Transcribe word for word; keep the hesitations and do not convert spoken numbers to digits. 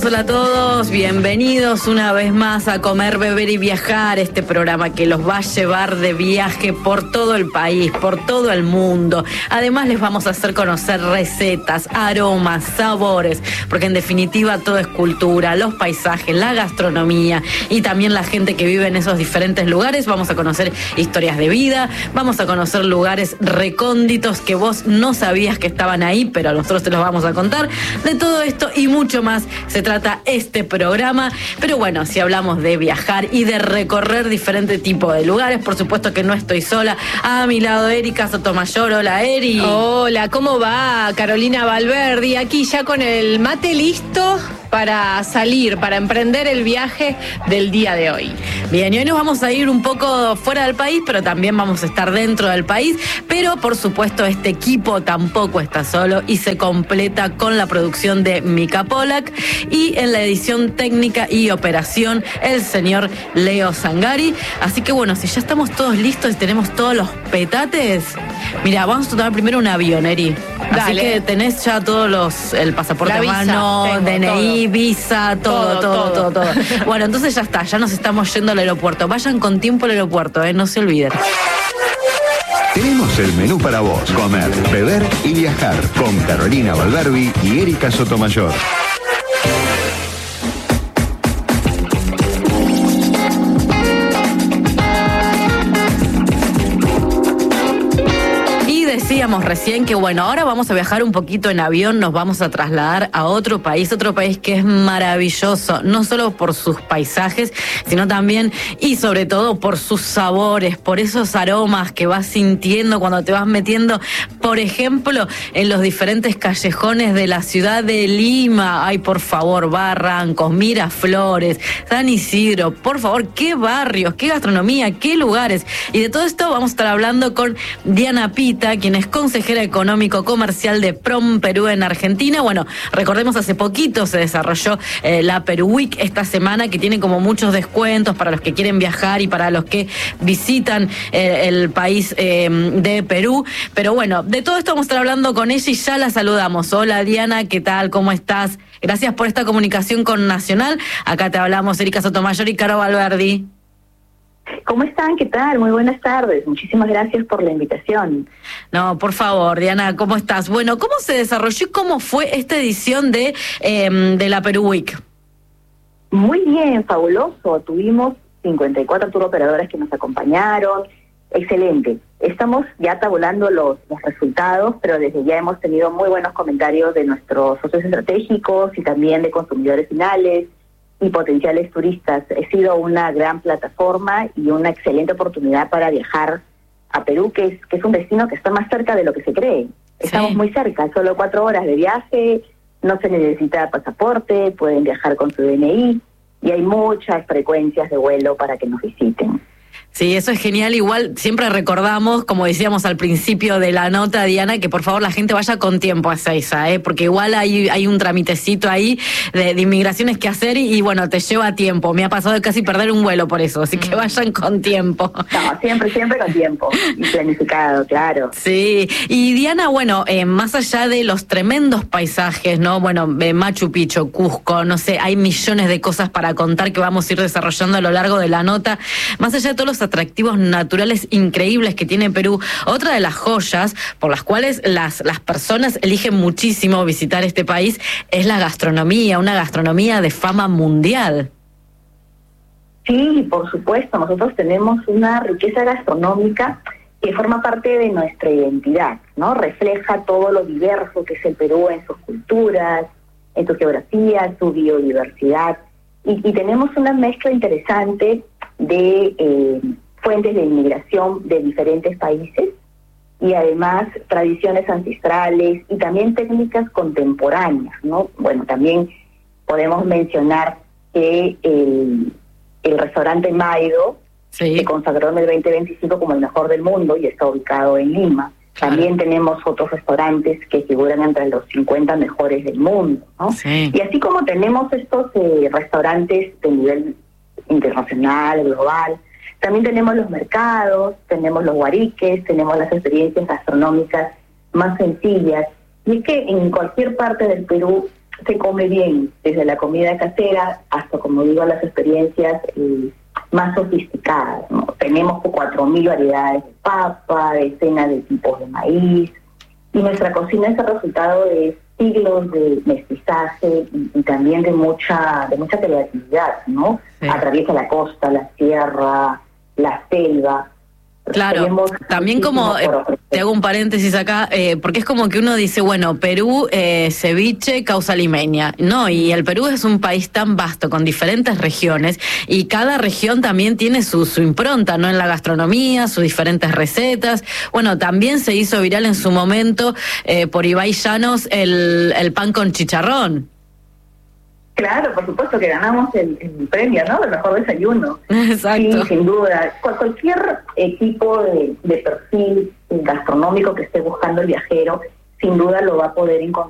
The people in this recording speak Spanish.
Hola a todos, bienvenidos una vez más a Comer, Beber y Viajar, este programa que los va a llevar de viaje por todo el país, por todo el mundo. Además les vamos a hacer conocer recetas, aromas, sabores, porque en definitiva todo es cultura, los paisajes, la gastronomía y también la gente que vive en esos diferentes lugares. Vamos a conocer historias de vida, vamos a conocer lugares recónditos que vos no sabías que estaban ahí, pero nosotros te los vamos a contar. De todo esto y mucho más se trata este programa, pero bueno, si hablamos de viajar y de recorrer diferentes tipos de lugares, por supuesto que no estoy sola. A mi lado, Erika Sotomayor. Hola, Eri. Hola, ¿cómo va? Carolina Valverdi, aquí ya con el mate listo para salir, para emprender el viaje del día de hoy. Bien, y hoy nos vamos a ir un poco fuera del país, pero también vamos a estar dentro del país, pero por supuesto este equipo tampoco está solo y se completa con la producción de Mica Polak y en la edición técnica y operación el señor Leo Zangari. Así que bueno, si ya estamos todos listos y tenemos todos los petates, mira, vamos a tomar primero un avión, Eri. Así Dale. que tenés ya todos los, el pasaporte a mano, D N I, todo. Visa, todo, todo, todo, todo, todo. Bueno, entonces ya está, ya nos estamos yendo al aeropuerto. Vayan con tiempo al aeropuerto, eh, no se olviden. Tenemos el menú para vos, comer, beber y viajar con Carolina Valverdi y Erika Sotomayor. Decíamos recién que bueno, ahora vamos a viajar un poquito en avión, nos vamos a trasladar a otro país, otro país que es maravilloso, no solo por sus paisajes, sino también y sobre todo por sus sabores, por esos aromas que vas sintiendo cuando te vas metiendo, por ejemplo, en los diferentes callejones de la ciudad de Lima. Ay, por favor, Barrancos, Miraflores, San Isidro, por favor, qué barrios, qué gastronomía, qué lugares. Y de todo esto vamos a estar hablando con Diana Pita, quien es consejera económico-comercial de Prom Perú en Argentina. Bueno, recordemos, hace poquito se desarrolló eh, la Perú Week esta semana, que tiene como muchos descuentos para los que quieren viajar y para los que visitan eh, el país eh, de Perú. Pero bueno, de todo esto vamos a estar hablando con ella y ya la saludamos. Hola, Diana, ¿qué tal? ¿Cómo estás? Gracias por esta comunicación con Nacional. Acá te hablamos Erika Sotomayor y Caro Valverdi. ¿Cómo están? ¿Qué tal? Muy buenas tardes. Muchísimas gracias por la invitación. No, por favor, Diana, ¿cómo estás? Bueno, ¿cómo se desarrolló y cómo fue esta edición de, eh, de la Perú Week? Muy bien, fabuloso. Tuvimos cincuenta y cuatro tour operadoras que nos acompañaron. Excelente. Estamos ya tabulando los, los resultados, pero desde ya hemos tenido muy buenos comentarios de nuestros socios estratégicos y también de consumidores finales y potenciales turistas. Ha sido una gran plataforma y una excelente oportunidad para viajar a Perú, que es que es un destino que está más cerca de lo que se cree. Estamos sí. muy cerca, solo cuatro horas de viaje, no se necesita pasaporte, pueden viajar con su D N I y hay muchas frecuencias de vuelo para que nos visiten. Sí, eso es genial. Igual siempre recordamos, como decíamos al principio de la nota, Diana, que por favor la gente vaya con tiempo a Ezeiza, ¿eh? Porque igual hay, hay un tramitecito ahí de, de inmigraciones que hacer y, y bueno, te lleva tiempo. Me ha pasado de casi perder un vuelo por eso, así que vayan con tiempo. No, siempre, siempre con tiempo y planificado, claro. Sí, y Diana, bueno, eh, más allá de los tremendos paisajes, ¿no? Bueno, eh, Machu Picchu, Cusco, no sé, hay millones de cosas para contar que vamos a ir desarrollando a lo largo de la nota. Más allá de todos los atractivos naturales increíbles que tiene Perú, otra de las joyas por las cuales las, las personas eligen muchísimo visitar este país es la gastronomía, una gastronomía de fama mundial. Sí, por supuesto, nosotros tenemos una riqueza gastronómica que forma parte de nuestra identidad, ¿no? Refleja todo lo diverso que es el Perú en sus culturas, en su geografía, su biodiversidad, y, y tenemos una mezcla interesante de eh, fuentes de inmigración de diferentes países y además tradiciones ancestrales y también técnicas contemporáneas, ¿no? Bueno, también podemos mencionar que el, el restaurante Maido sí. se consagró en el veinte veinticinco como el mejor del mundo y está ubicado en Lima. Claro. También tenemos otros restaurantes que figuran entre los cincuenta mejores del mundo, ¿no? Sí. Y así como tenemos estos eh, restaurantes de nivel internacional, global, también tenemos los mercados, tenemos los guariques, tenemos las experiencias gastronómicas más sencillas. Y es que en cualquier parte del Perú se come bien, desde la comida casera hasta, como digo, las experiencias eh, más sofisticadas, ¿no? Tenemos cuatro mil variedades de papa, decenas de tipos de maíz, y nuestra cocina es el resultado de siglos de mestizaje y, y también de mucha de mucha creatividad, ¿no? Sí. Atraviesa la costa, la sierra, la selva. Claro, también como, eh, te hago un paréntesis acá, eh, porque es como que uno dice, bueno, Perú, eh, ceviche, causa limeña, no, y el Perú es un país tan vasto, con diferentes regiones, y cada región también tiene su, su impronta, ¿no? En la gastronomía, sus diferentes recetas. Bueno, también se hizo viral en su momento, eh, por Ibai Llanos, el, el pan con chicharrón. Claro, por supuesto que ganamos el, el premio, ¿no? El mejor desayuno. Exacto. Sí, sin duda. Cual, cualquier equipo de, de perfil gastronómico que esté buscando el viajero, sin duda lo va a poder encontrar